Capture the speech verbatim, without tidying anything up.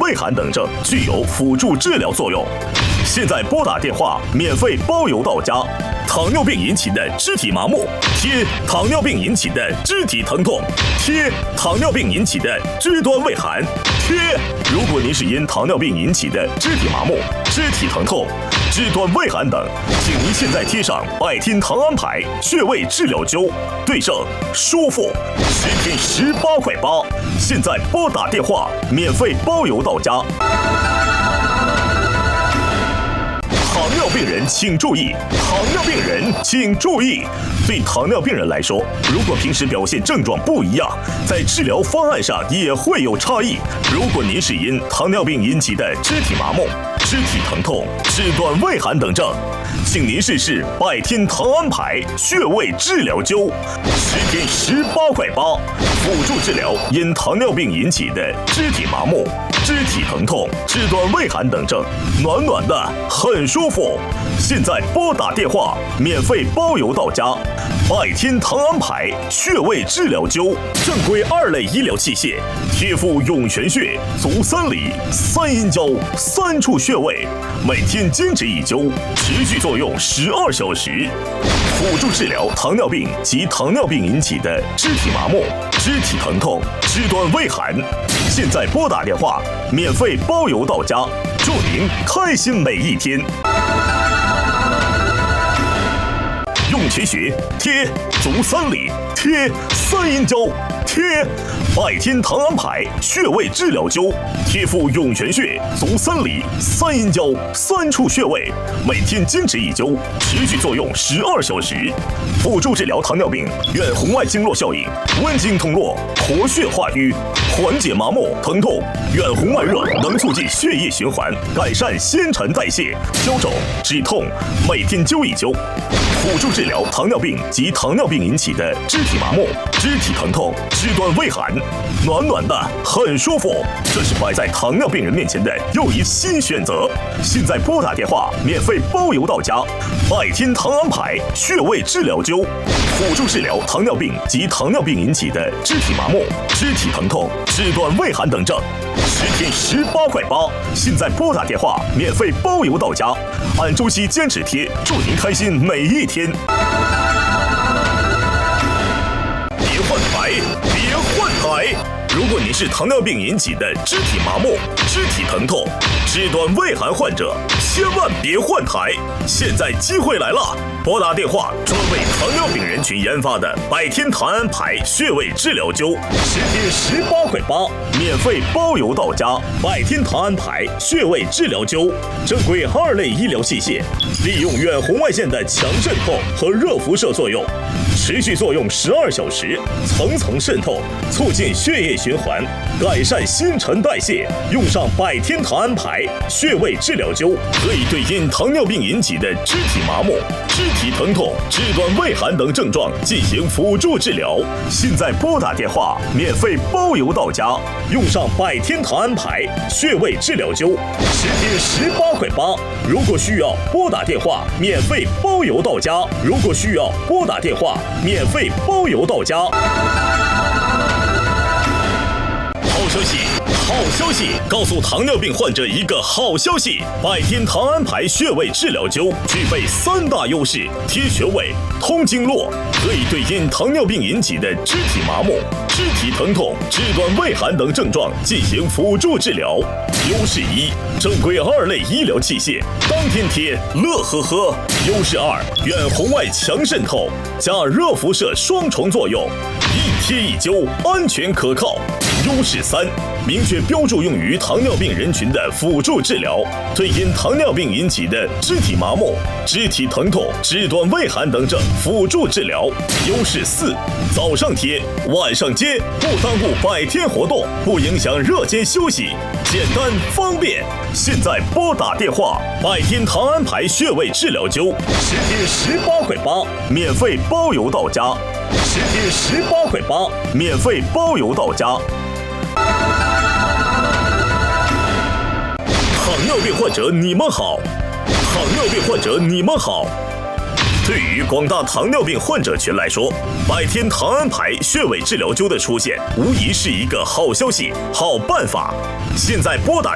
胃寒等症，具有辅助治疗作用。现在拨打电话，免费包邮到家。糖尿病引起的肢体麻木，贴；糖尿病引起的肢体疼痛，贴；糖尿病引起的肢端胃寒，贴。如果您是因糖尿病引起的肢体麻木、肢体疼痛、肢端胃寒等，请您现在贴上百天糖安牌穴位治疗灸，对症舒服，十天十八块八。现在拨打电话，免费包邮到家。糖尿病人请注意，糖尿病人请注意。对糖尿病人来说，如果平时表现症状不一样，在治疗方案上也会有差异。如果您是因糖尿病引起的肢体麻木、肢体疼痛、肢端胃寒等症，请您试试百天糖安牌穴位治疗灸，十天十八块八，辅助治疗因糖尿病引起的肢体麻木、肢体疼痛、肢端胃寒等症，暖暖的，很舒服。现在拨打电话，免费包邮到家。百天糖安牌穴位治疗灸，正规二类医疗器械，贴敷涌泉穴、足三里、三阴交三处穴位，每天坚持一灸，持续作用十二小时，辅助治疗糖尿病及糖尿病引起的肢体麻木、肢体疼痛、肢端胃寒。现在拨打电话，免费包邮到家，祝您开心每一天。涌泉穴贴，足三里贴，三阴交贴。百天糖安牌穴位治疗灸，贴敷涌泉穴、足三里、三阴交三处穴位，每天坚持一灸，持续作用十二小时，辅助治疗糖尿病远红外经络效应，温经通络，活血化瘀，缓解麻木疼痛。远红外热能促进血液循环，改善新陈代谢，消肿止痛，每天灸一灸。辅助治疗糖尿病及糖尿病引起的肢体麻木、肢体疼痛、肢端胃寒，暖暖的，很舒服。这是摆在糖尿病人面前的又一新选择。现在拨打电话，免费包邮到家。百天糖安牌穴位治疗灸，辅助治疗糖尿病及糖尿病引起的肢体麻木、肢体疼痛、肢端胃寒等症，十天十八块八。现在拨打电话，免费包邮到家。按周期坚持贴，祝您开心每一天。别换台，别换台！如果你是糖尿病引起的肢体麻木、肢体疼痛、肢端胃寒患者，千万别换台！现在机会来了，拨打电话，专为糖尿病人群研发的百天糖安牌穴位治疗灸，十天十八块八，免费包邮到家。百天糖安牌穴位治疗灸，正规二类医疗器械，利用远红外线的强渗透和热辐射作用，持续作用十二小时，层层渗透，促进血液循环，改善新陈代谢。用上百天糖安牌穴位治疗灸，可以对因糖尿病引起的肢体麻木、肢体疼痛、肢端胃寒等症状进行辅助治疗。现在拨打电话，免费包邮到家。用上百天糖安牌穴位治疗灸，十天十八块八。如果需要，拨打电话，免费包邮到家。如果需要，拨打电话，免费包邮到家。好消息！好消息！告诉糖尿病患者一个好消息：百天糖安牌穴位治疗灸具备三大优势：贴穴位、通经络，可以对因糖尿病引起的肢体麻木、肢体疼痛、肢端胃寒等症状进行辅助治疗。优势一：正规二类医疗器械，当天贴，乐呵呵。优势二：远红外强渗透加热辐射双重作用，一贴一灸，安全可靠。优势三：明确标注用于糖尿病人群的辅助治疗，对因糖尿病引起的肢体麻木、肢体疼痛、肢端胃寒等症辅助治疗。优势四：早上贴，晚上接，不耽误百天活动，不影响热间休息，简单方便。现在拨打电话，百天糖安牌穴位治疗灸，十天十八块八，免费包邮到家。十天十八块八，免费包邮到家。糖尿病患者你们好，糖尿病患者你们好。对于广大糖尿病患者群来说，百天糖安牌穴位治疗灸的出现，无疑是一个好消息、好办法。现在拨打